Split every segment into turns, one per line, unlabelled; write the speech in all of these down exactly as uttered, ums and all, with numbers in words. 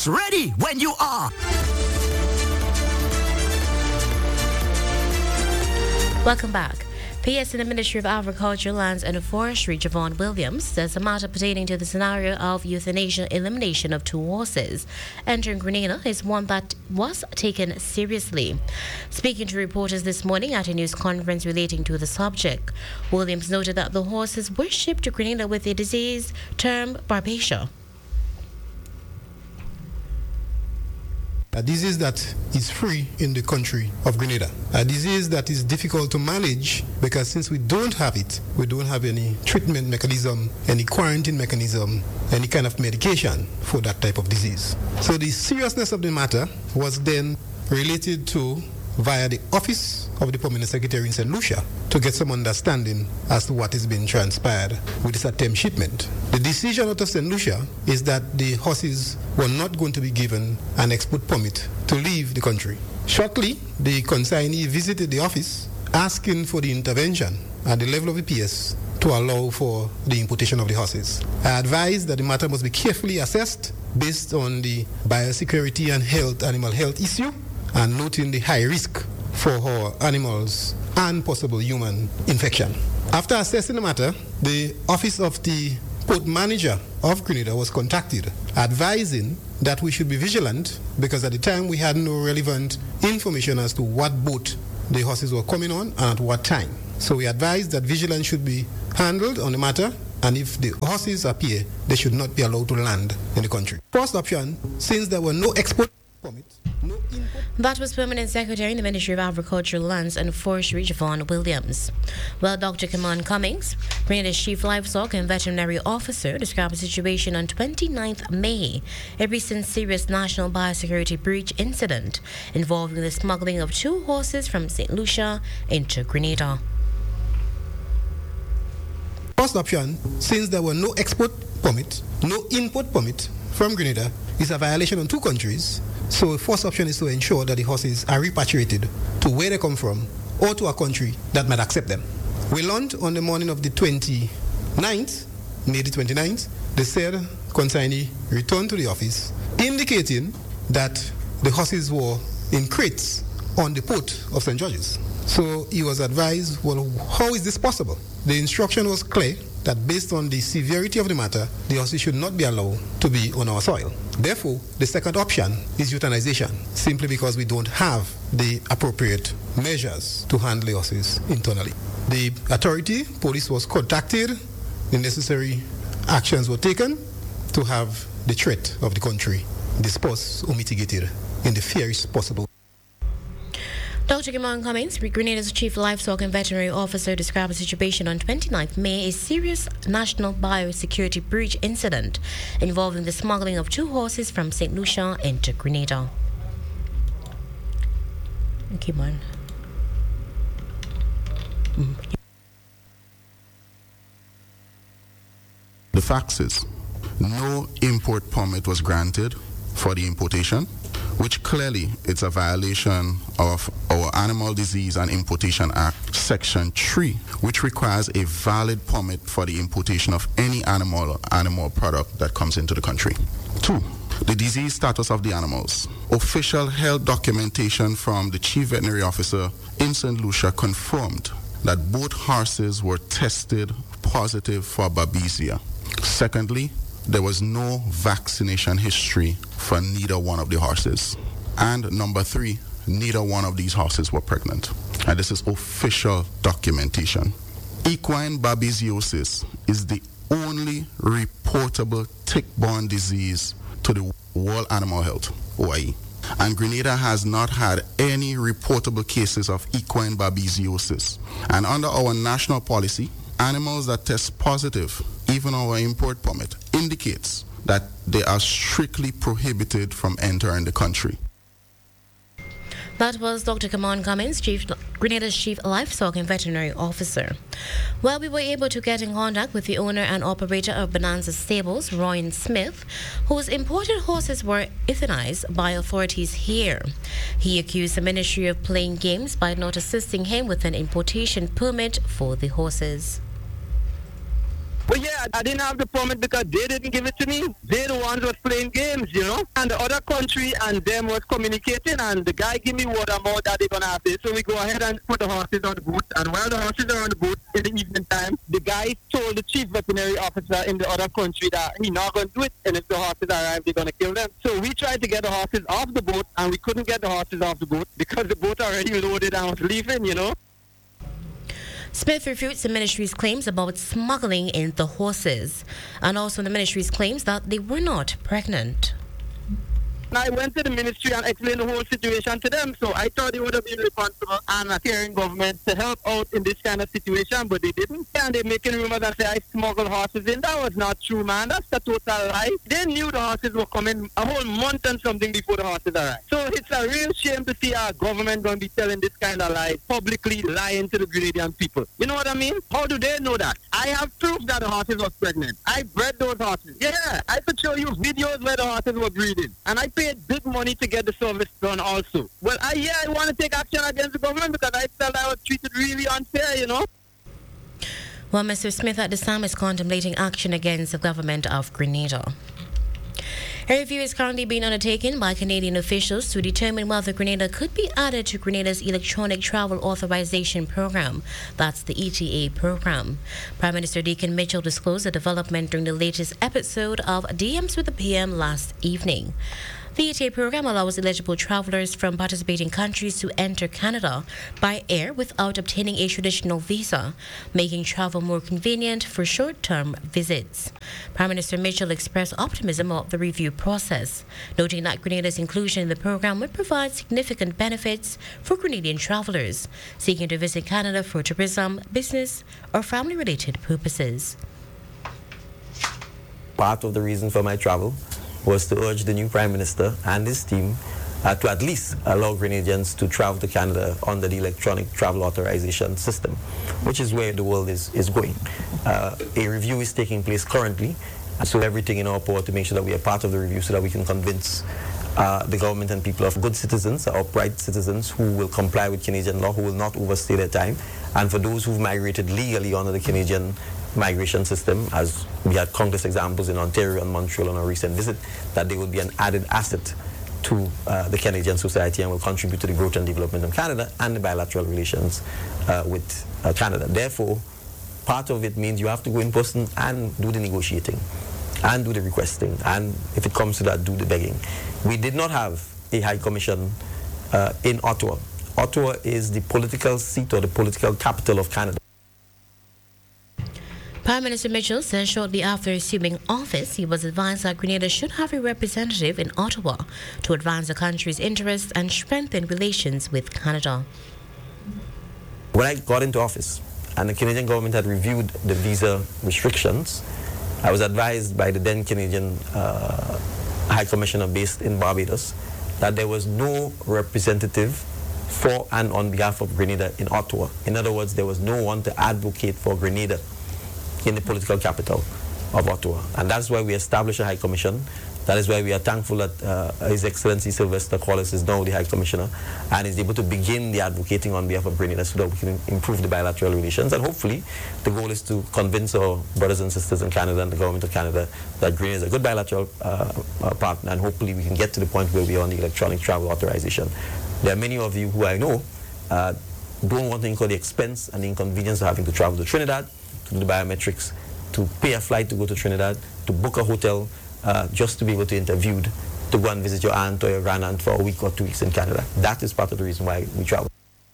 Just ready when you are.
Welcome back. P S in the Ministry of Agriculture, Lands and Forestry, Javon Williams, says a matter pertaining to the scenario of euthanasia elimination of two horses entering Grenada is one that was taken seriously. Speaking to reporters this morning at a news conference relating to the subject, Williams noted that the horses were shipped to Grenada with a disease termed Barbacia.
A disease that is free in the country of Grenada. A disease that is difficult to manage because since we don't have it, we don't have any treatment mechanism, any quarantine mechanism, any kind of medication for that type of disease. So the seriousness of the matter was then related to via the office of the Permanent Secretary in Saint Lucia to get some understanding as to what is being transpired with this attempt shipment. The decision out of Saint Lucia is that the horses were not going to be given an export permit to leave the country. Shortly, the consignee visited the office asking for the intervention at the level of the P S to allow for the importation of the horses. I advised that the matter must be carefully assessed based on the biosecurity and health, animal health issue, and noting the high risk for our animals and possible human infection. After assessing the matter, the office of the port manager of Grenada was contacted, advising that we should be vigilant because at the time we had no relevant information as to what boat the horses were coming on and at what time. So we advised that vigilance should be handled on the matter, and if the horses appear, they should not be allowed to land in the country. First option, since there were no export permits, no import.
That was Permanent Secretary in the Ministry of Agriculture, Lands and Forestry, Javon Williams. Well, Doctor Kaman Cummings, Grenada's Chief Livestock and Veterinary Officer, described the situation on twenty-ninth of May, a recent serious national biosecurity breach incident involving the smuggling of two horses from Saint Lucia into Grenada.
First option, since there were no export permit, no import permit from Grenada, is a violation on two countries. So the first option is to ensure that the horses are repatriated to where they come from or to a country that might accept them. We learned on the morning of the twenty-ninth, May the twenty-ninth, the said consignee returned to the office indicating that the horses were in crates on the port of Saint George's. So he was advised, well, how is this possible? The instruction was clear that based on the severity of the matter, the horses should not be allowed to be on our soil. Therefore, the second option is euthanization, simply because we don't have the appropriate measures to handle the horses internally. The authority, police was contacted, the necessary actions were taken to have the threat of the country dispersed or mitigated in the fairest possible.
Doctor Kaman Cummings, Grenada's Chief Livestock and Veterinary Officer, described the situation on twenty-ninth of May, a serious national biosecurity breach incident involving the smuggling of two horses from Saint Lucia into Grenada. Keep on. Mm.
The facts is, no import permit was granted for the importation, which clearly it's a violation of our Animal Disease and Importation Act, Section three, which requires a valid permit for the importation of any animal or animal product that comes into the country. Two, the disease status of the animals. Official health documentation from the Chief Veterinary Officer in Saint Lucia confirmed that both horses were tested positive for Babesia. Secondly, there was no vaccination history for neither one of the horses. And number three, neither one of these horses were pregnant. And this is official documentation. Equine babesiosis is the only reportable tick-borne disease to the World Animal Health, O I E. And Grenada has not had any reportable cases of equine babesiosis. And under our national policy, animals that test positive, even our import permit, indicates that they are strictly prohibited from entering the country.
That was Doctor Kaman Cummings, Chief, Grenada's Chief Livestock and Veterinary Officer. Well, we were able to get in contact with the owner and operator of Bonanza Stables, Ryan Smith, whose imported horses were euthanized by authorities here. He accused the Ministry of playing games by not assisting him with an importation permit for the horses.
But yeah, I didn't have the permit because they didn't give it to me. They the ones was playing games, you know. And the other country and them was communicating, and the guy give me word about that they're gonna have this. So we go ahead and put the horses on the boat. And while the horses are on the boat in the evening time, the guy told the chief veterinary officer in the other country that he's not gonna do it, and if the horses arrive, they're gonna kill them. So we tried to get the horses off the boat, and we couldn't get the horses off the boat because the boat already loaded and was leaving, you know.
Smith refutes the ministry's claims about smuggling in the horses, and also the ministry's claims that they were not pregnant.
I went to the ministry and explained the whole situation to them, so I thought they would have been responsible and a caring government to help out in this kind of situation, but they didn't. And they're making rumors that say I smuggled horses in. That was not true, man. That's a total lie. They knew the horses were coming a whole month and something before the horses arrived. So it's a real shame to see our government going to be telling this kind of lies, publicly lying to the Grenadian people. You know what I mean? How do they know that? I have proof that the horses were pregnant. I bred those horses. Yeah, I could show you videos where the horses were breeding. And I paid big money to get the service done also. Well, I, yeah, I want to take action against the government because I felt I was treated really unfair, you know.
Well, Mister Smith at this time is contemplating action against the government of Grenada. A review is currently being undertaken by Canadian officials to determine whether Grenada could be added to Grenada's Electronic Travel Authorization Program. That's the E T A program. Prime Minister Deacon Mitchell disclosed the development during the latest episode of D Ms with the P M last evening. The E T A program allows eligible travelers from participating countries to enter Canada by air without obtaining a traditional visa, making travel more convenient for short-term visits. Prime Minister Mitchell expressed optimism about the review process, noting that Grenada's inclusion in the program would provide significant benefits for Canadian travelers seeking to visit Canada for tourism, business, or family-related purposes.
Part of the reason for my travel was to urge the new Prime Minister and his team uh, to at least allow Grenadians to travel to Canada under the Electronic Travel Authorization System, which is where the world is, is going. Uh, a review is taking place currently, so everything in our power to make sure that we are part of the review so that we can convince uh, the government and people of good citizens, upright citizens who will comply with Canadian law, who will not overstay their time, and for those who've migrated legally under the Canadian migration system, as we had countless examples in Ontario and Montreal on a recent visit, that they will be an added asset to uh, the Canadian society and will contribute to the growth and development of Canada and the bilateral relations uh, with uh, Canada. Therefore, part of it means you have to go in person and do the negotiating and do the requesting, and if it comes to that, do the begging. We did not have a High Commission uh, in Ottawa. Ottawa is the political seat or the political capital of Canada.
Prime Minister Mitchell said shortly after assuming office, he was advised that Grenada should have a representative in Ottawa to advance the country's interests and strengthen relations with Canada.
When I got into office and the Canadian government had reviewed the visa restrictions, I was advised by the then Canadian uh, High Commissioner based in Barbados that there was no representative for and on behalf of Grenada in Ottawa. In other words, there was no one to advocate for Grenada in the political capital of Ottawa. And that's why we established a High Commission. That is why we are thankful that uh, His Excellency Sylvester Quallis is now the High Commissioner and is able to begin the advocating on behalf of Grenada so that we can improve the bilateral relations. And hopefully, the goal is to convince our brothers and sisters in Canada and the government of Canada that Grenada is a good bilateral uh, uh, partner, and hopefully we can get to the point where we are on the electronic travel authorization. There are many of you who I know uh, don't want to incur the expense and the inconvenience of having to travel to Trinidad, to do the biometrics, to pay a flight to go to Trinidad, to book a hotel, uh, just to be able to interview, to go and visit your aunt or your grandaunt for a week or two weeks in Canada. That is part of the reason why we travel.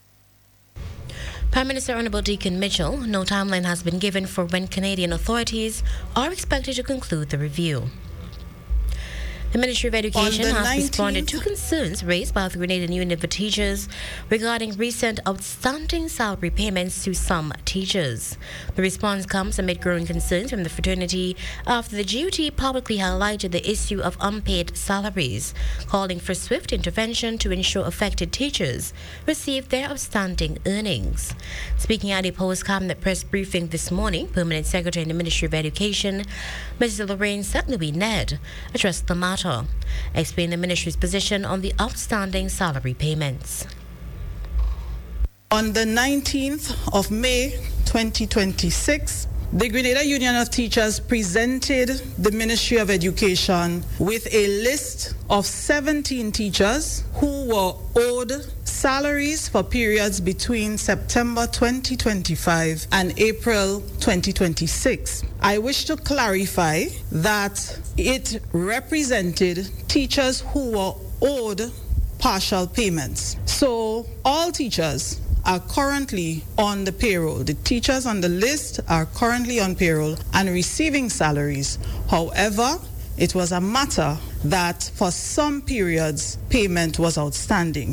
Prime Minister Honourable Deacon Mitchell, no timeline has been given for when Canadian authorities are expected to conclude the review. The Ministry of Education has nineteenth responded to concerns raised by the Grenadian Union of Teachers regarding recent outstanding salary payments to some teachers. The response comes amid growing concerns from the fraternity after the G U T publicly highlighted the issue of unpaid salaries, calling for swift intervention to ensure affected teachers receive their outstanding earnings. Speaking at a post-cabinet press briefing this morning, Permanent Secretary in the Ministry of Education, Missus Lorraine Saint Louis Ned, addressed the matter, explained the ministry's position on the outstanding salary payments.
On the nineteenth of May twenty twenty-six, The Grenada Union of Teachers presented the Ministry of Education with a list of seventeen teachers who were owed salaries for periods between September twenty twenty-five and April twenty twenty-six. I wish to clarify that it represented teachers who were owed partial payments. So all teachers are currently on the payroll. The teachers on the list are currently on payroll and receiving salaries. However, it was a matter that for some periods payment was outstanding.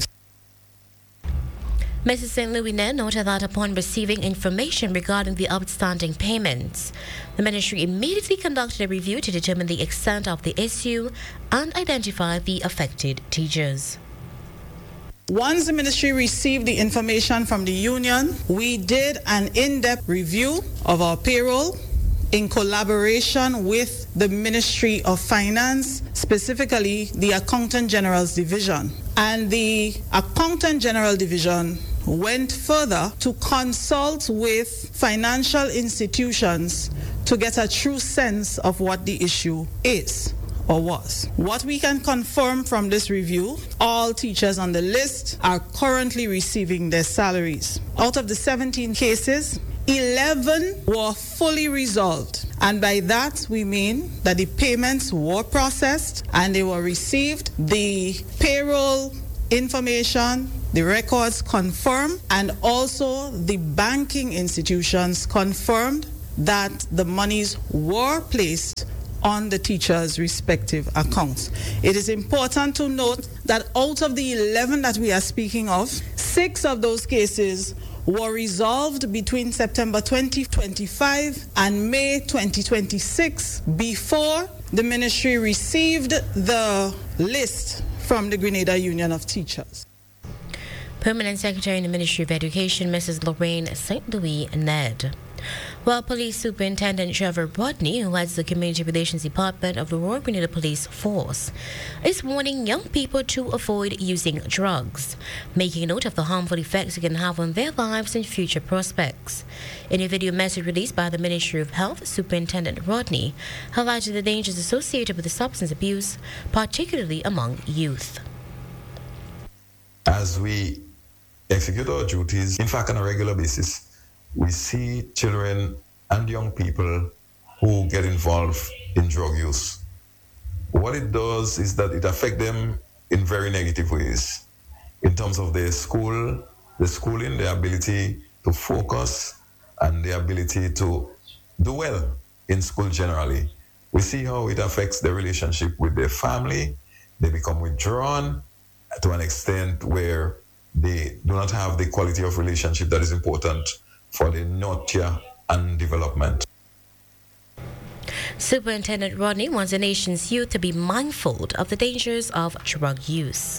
Missus Saint Louis noted that upon receiving information regarding the outstanding payments, the ministry immediately conducted a review to determine the extent of the issue and identify the affected teachers.
Once the ministry received the information from the union, we did an in-depth review of our payroll in collaboration with the Ministry of Finance, specifically the Accountant General's Division. And the Accountant General Division went further to consult with financial institutions to get a true sense of what the issue is or was. What we can confirm from this review, all teachers on the list are currently receiving their salaries. Out of the seventeen cases, eleven were fully resolved. And by that, we mean that the payments were processed and they were received. The payroll information, the records confirmed, and also the banking institutions confirmed that the monies were placed on the teachers' respective accounts. It is important to note that out of the eleven that we are speaking of, six of those cases were resolved between September twenty twenty-five and May twenty twenty-six before the ministry received the list from the Grenada Union of Teachers.
Permanent Secretary in the Ministry of Education, Missus Lorraine Saint Louis Ned. Well, Police Superintendent Trevor Rodney, who heads the Community Relations Department of the Royal Grenada Police Force, is warning young people to avoid using drugs, making note of the harmful effects it can have on their lives and future prospects. In a video message released by the Ministry of Health, Superintendent Rodney highlighted the dangers associated with the substance abuse, particularly among youth.
As we execute our duties, in fact, on a regular basis, we see children and young people who get involved in drug use. What it does is that it affects them in very negative ways in terms of their school, the schooling, their ability to focus, and the ability to do well in school generally. We see how it affects their relationship with their family. They become withdrawn to an extent where they do not have the quality of relationship that is important for the nurture and development.
Superintendent Rodney wants the nation's youth to be mindful of the dangers of drug use.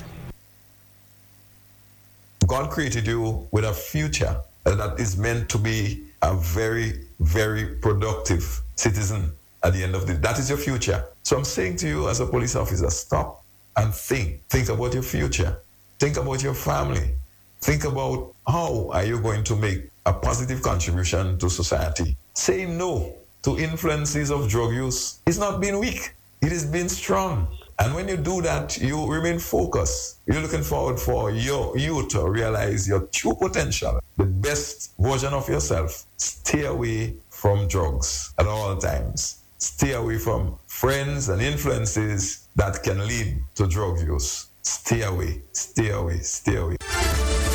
God created you with a future that is meant to be a very, very productive citizen at the end of the day. That is your future. So I'm saying to you as a police officer, stop and think. Think about your future. Think about your family. Think about how are you going to make a positive contribution to society. Say no to influences of drug use. It's not being weak. It is being strong. And when you do that, you remain focused. You're looking forward for your you to realize your true potential, the best version of yourself. Stay away from drugs at all times. Stay away from friends and influences that can lead to drug use. Stay away, stay away, stay away.